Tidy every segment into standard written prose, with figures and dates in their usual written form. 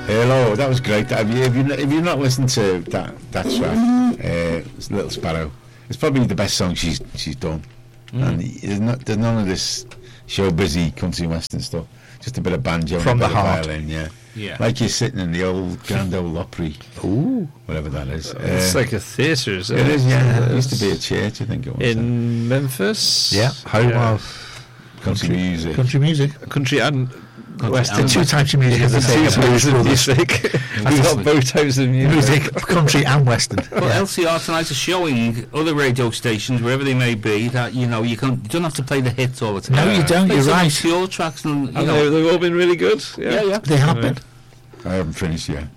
Hello, that was great. Have you not listened to that track? It's Little Sparrow. It's probably the best song she's done. And there's none of this show busy country western stuff. Just a bit of banjo from and a the bit of heart. violin, yeah. Like you're sitting in the old Grand Ole Opry. Ooh, whatever that is. It's like a theatre, isn't it? It is, yeah. It used to be a church, I think it was. In Memphis? Yeah, home of country music. Country music. Country and western. The two types of music. Two types of music. We've got both types of music. Country and western. Well, LCR tonight is showing other radio stations, wherever they may be, that you don't have to play the hits all the time. No, you don't. You're right. Pure tracks, and they've all been really good. Yeah. They have been. I haven't finished yet.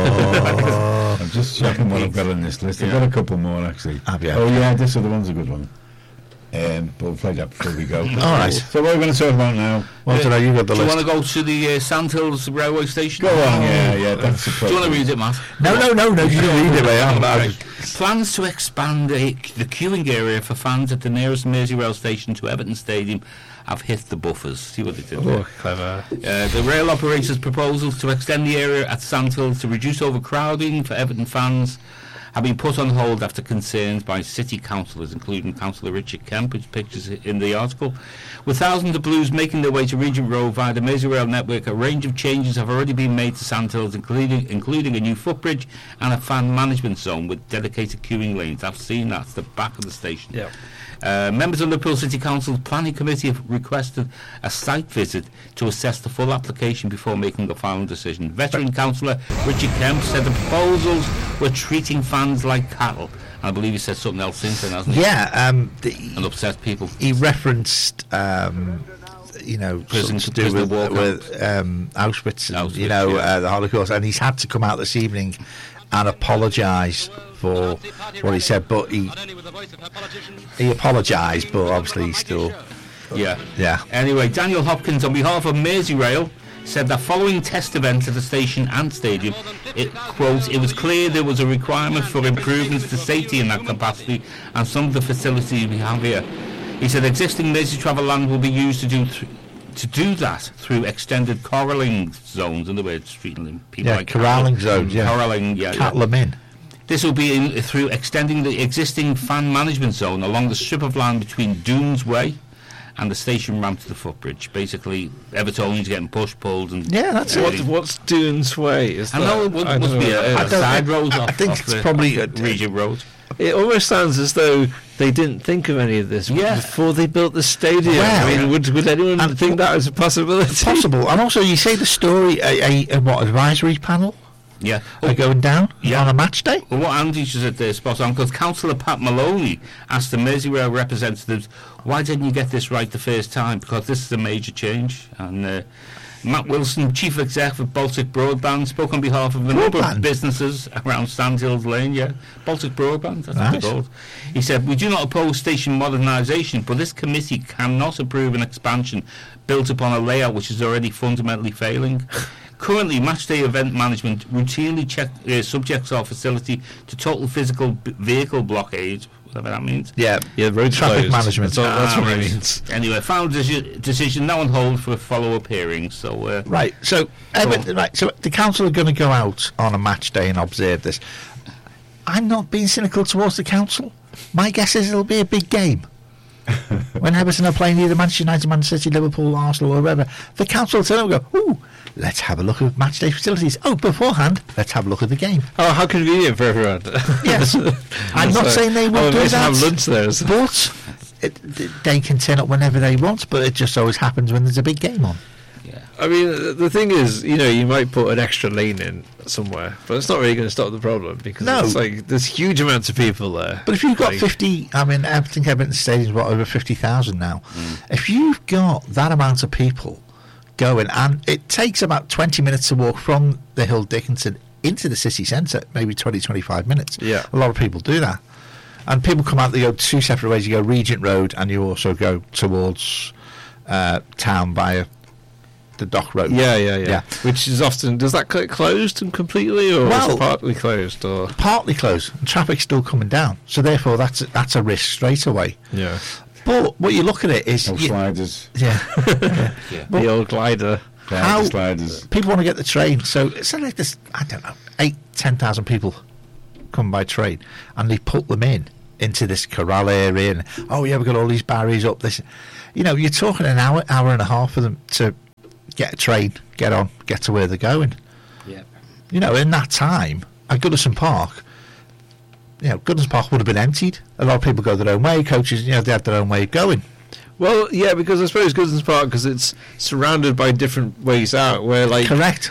Oh. I'm just checking what I've got on this list. I've got a couple more actually. Have you? Oh yeah, this other one's a good one. But we'll play that before we go. All right. So what are we going to talk about now? Well, today you got the do you list. want to go to the Sandhills railway station? Go on, yeah. That's the Do you want to read it, Matt? No. You can read it, mate. Plans to expand the queuing area for fans at the nearest Merseyrail station to Everton Stadium have hit the buffers. See what they did there. Clever. The rail operators' proposals to extend the area at Sandhills to reduce overcrowding for Everton fans have been put on hold after concerns by city councillors, including Councillor Richard Kemp, whose pictures in the article. With thousands of Blues making their way to Regent Road via the Merseyrail network, a range of changes have already been made to Sandhills, including a new footbridge and a fan management zone with dedicated queuing lanes. I've seen that. It's the back of the station. Yeah. Members of Liverpool City Council's planning committee have requested a site visit to assess the full application before making a final decision. Veteran councillor Richard Kemp said the proposals were treating fans like cattle. And I believe he said something else since then, hasn't he? Yeah, and upset people. He referenced, something to do with Auschwitz, and, the Holocaust, and he's had to come out this evening and apologise for what he said, but he apologised, but obviously he's still... Yeah. Anyway, Daniel Hopkins, on behalf of Merseyrail, said that following test events at the station and stadium, quote, it was clear there was a requirement for improvements to safety in that capacity and some of the facilities we have here. He said existing Mersey travel land will be used to do that through extended corralling zones, in the word street people like corralling zones, corralling, cattle them in. This will be through extending the existing fan management zone along the strip of land between Dunes Way and the station ramp to the footbridge. Basically, Evertonians getting pushed, pulled, and that's it. What's Dunes Way? I know it must be a side road. I think it's probably a Regent Road. It almost sounds as though they didn't think of any of this before they built the stadium. Well, would anyone think that was a possibility? Possible. And also, you say the story, a advisory panel? Yeah. Are going down on a match day? Well, what Andy said there, spot on, because Councillor Pat Maloney asked the Merseyrail representatives, why didn't you get this right the first time? Because this is a major change. And Matt Wilson, Chief Exec of Baltic Broadband, spoke on behalf of a number of businesses around Sandhills Lane, Baltic Broadband, that's what they're called. He said, we do not oppose station modernisation, but this committee cannot approve an expansion built upon a layout which is already fundamentally failing. Currently, matchday event management routinely subjects our facility to total physical vehicle blockade, whatever that means. Yeah, road traffic management. That's what it means. Anyway, final decision now on hold for a follow-up hearing. So right. So the council are going to go out on a match day and observe this. I'm not being cynical towards the council. My guess is it'll be a big game. When Everton are playing either Manchester United, Manchester City, Liverpool, Arsenal, or wherever, the council will turn up and go, ooh, let's have a look at matchday facilities. Oh, beforehand, let's have a look at the game. Oh, how convenient for everyone. Yes. I'm not saying they will do that. Have lunch there. But they can turn up whenever they want, but it just always happens when there's a big game on. Yeah. I mean, the thing is, you might put an extra lane in somewhere, but it's not really going to stop the problem because it's like there's huge amounts of people there. But if you've got 50, I mean, I think Everton Stadium's over 50,000 now. If you've got that amount of people going, and it takes about 20 minutes to walk from the Hill Dickinson into the city centre, maybe 20-25 minutes. Yeah, a lot of people do that, and people come out. They go two separate ways. You go Regent Road, and you also go towards town via the Dock Road. Yeah. Which is often, does that get closed and completely, or is it partly closed? Or partly closed, and traffic's still coming down. So therefore, that's a risk straight away. Yeah. But what you look at it is sliders. Yeah. The old glider. how sliders. people want to get the train. So it's like this, I don't know, 10,000 people come by train, and they put them into this corral area, and we've got all these barriers up this. You're talking an hour and a half for them to get a train, get on, get to where they're going. Yeah. In that time at Goodison Park, Goodison Park would have been emptied. A lot of people go their own way. Coaches, they had their own way of going. Well, yeah, because I suppose Goodison Park, because it's surrounded by different ways out, where correct.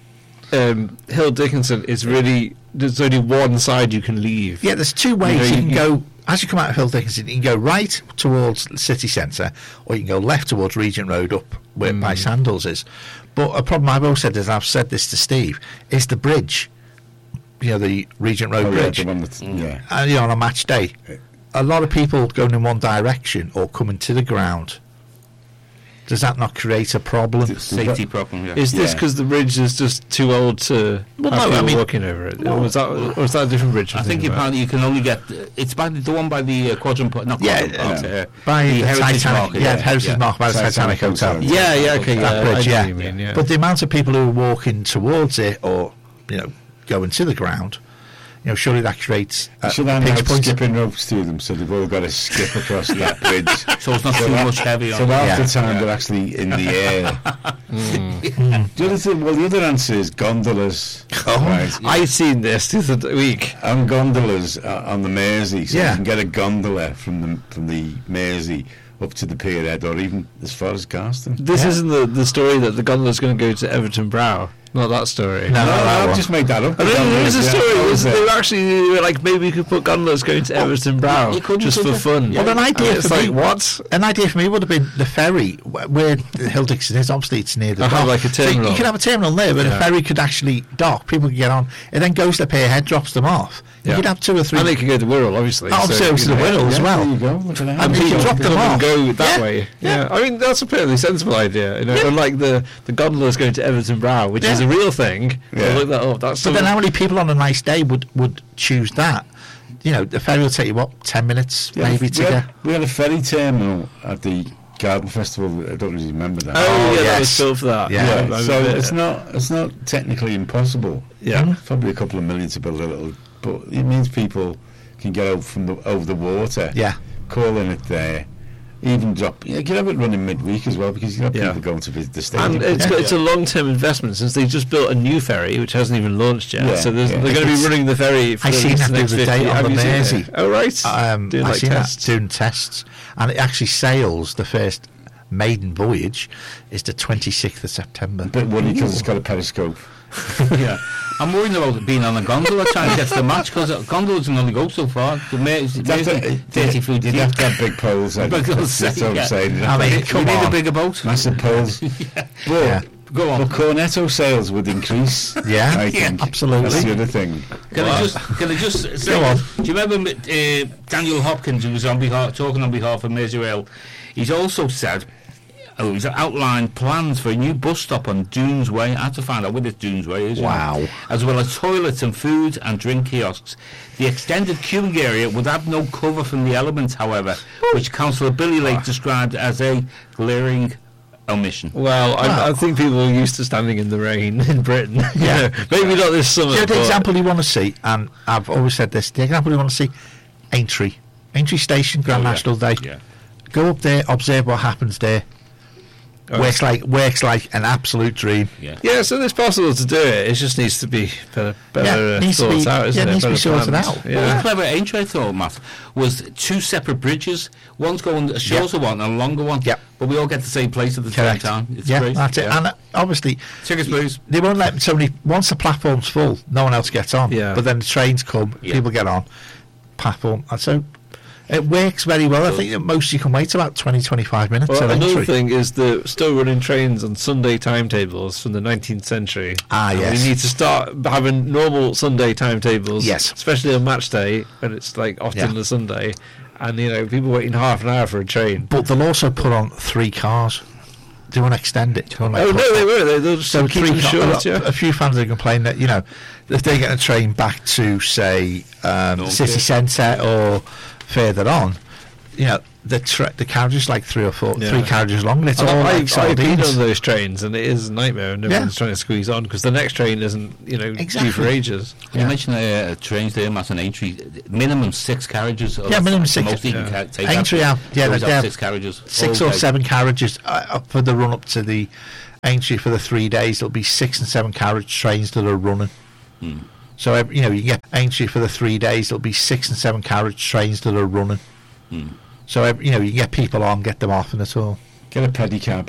Hill Dickinson is really, there's only one side you can leave. Yeah, there's two ways you can go. As you come out of Hill Dickinson, you can go right towards the city centre, or you can go left towards Regent Road up where by Sandals is. But a problem I've always said is, I've said this to Steve, is the bridge. The Regent Road bridge. On a match day, a lot of people going in one direction or coming to the ground. Does that not create a problem? Safety problem, yeah. Is this because the bridge is just too old to have people walking over it? Or was that a different bridge? I think apparently you can only get... It's by the one by the Quadrant Park... Not Quadrant Park. By the Heritage Titanic. Mark. Heritage Mark by the Titanic Hotel. Okay. That bridge, I know what you mean, yeah. But the amount of people who are walking towards it or, going to the ground... surely that creates should have skipping ropes to them, so they've all got to skip across that bridge. So it's not too much heavy on so half the time they're actually in the air. The other thing, the other answer is gondolas. Right. I've seen this the other week. On gondolas on the Mersey, so you can get a gondola from the Mersey up to the pier head, or even as far as Garston. This isn't the story that the gondola's going to go to Everton Brow. Not that story. No, I've just made that up. There is a story. They were like, maybe we could put gondolas going to Everton Brow just for fun. Well, an idea for me, what? An idea for me would have been the ferry where Hill Dixon is. Obviously, it's near the dock. Like a terminal. So you could have a terminal there, where the ferry could actually dock. People could get on. It then goes to the pier head, drops them off. You could have 2 or 3. And they could go to Wirral, obviously. Obviously, to the Wirral as well. There you go. And you can drop them off. And go that way. Yeah. I mean, that's a perfectly sensible idea. Unlike the gondolas going to Everton Brow, which is a real thing. Look that up. But then how many people on a nice day would choose that? The ferry will take you, 10 minutes maybe to get... We had a ferry terminal at the Garden Festival. I don't really remember that. That was built for that. Yeah. So it's not technically impossible. Yeah. Probably a couple of million to build a little, but it means people can get out over the water. Yeah. Calling it there. Even drop. You can have it running midweek as well, because you have people going to visit the stadium. And it's a long-term investment, since they just built a new ferry which hasn't even launched yet. So they're going to be running the ferry for the next 50 years. On the Mersey. Oh right. I seen that doing tests, and it actually sails. The first maiden voyage is the 26th of September. A bit worried because it's got a periscope. I'm worried about it being on a gondola trying to get to the match, because gondolas can only go so far. The Mersey 30 feet deep. You'd have to have big poles. That's what I'm saying. I mean, we need a bigger boat. Massive poles. Go on. But Cornetto sales would increase. I think. Absolutely. That's the other thing. Can I just say, go on. Do you remember Daniel Hopkins, who was talking on behalf of Merseyrail? He's also said, he's outlined plans for a new bus stop on Dunes Way. I had to find out where this Dunes Way is. Wow. As well as toilets and food and drink kiosks. The extended queuing area would have no cover from the elements, however, which Councillor Billy Lake described as a glaring omission. Well, I think people are used to standing in the rain in Britain. Maybe not this summer. The example you want to see, and I've always said this, the example you want to see, Aintree Station, Grand National Day. Go up there, observe what happens there. Works like an absolute dream. So it's possible to do it. It just needs to be better thought out, isn't it? It needs to be sorted out. What was clever Aintree thought, Matt, was 2 separate bridges. One's going a shorter one and a longer one. But we all get the same place at the same time. It's great. That's it. And obviously, tickets, please. They won't let somebody. Once the platform's full, no one else gets on. But then the trains come, people get on. Platform, and so. It works very well. I think at most you can wait about 20-25 minutes. Well, another thing is the still running trains on Sunday timetables from the 19th century. Yes. We need to start having normal Sunday timetables. Yes. Especially on match day, when it's like often a Sunday. And, people waiting half an hour for a train. But they'll also put on 3 cars. Do you want to extend it? They won't. They'll just keep them short. A few fans are complaining that, if they get a train back to, say, the city centre or further on, the carriage is like 3 or 4, Yeah. 3 carriages long. And it's all like I've been sardines. on those trains, and it is a nightmare, and everyone's Yeah. trying to squeeze on because the next train isn't, due for Exactly. ages. You mentioned trains there, Matt, and Aintree. Minimum 6 carriages. Or Yeah, minimum that's the 6. most you can Yeah. take. Aintree have, They always they have have 6 carriages. 6 all or day. 7 carriages for the run up to the Aintree for the 3 days. There'll be 6 and 7 carriage trains that are running. So you can get Aintree for the 3 days. There'll be 6 and 7 carriage trains that are running. So you can get people on, get them off, and it's all. Get a pedicab.